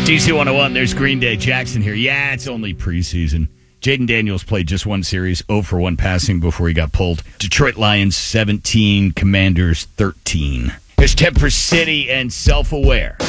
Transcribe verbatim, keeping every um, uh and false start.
D C one oh one, there's Green Day. Jackson here. Yeah, it's only preseason. Jaden Daniels played just one series, zero for one passing before he got pulled. Detroit Lions seventeen, Commanders thirteen. There's Temper City and Self-Aware.